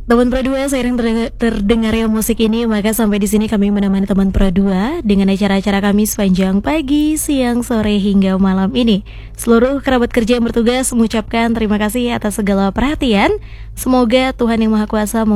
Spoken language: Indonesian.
Teman Pro 2, seiring terdengarnya musik ini, maka sampai di sini kami menemani teman Pro 2 dengan acara-acara kami sepanjang pagi, siang, sore hingga malam ini. Seluruh kerabat kerja yang bertugas mengucapkan terima kasih atas segala perhatian. Semoga Tuhan Yang Maha Kuasa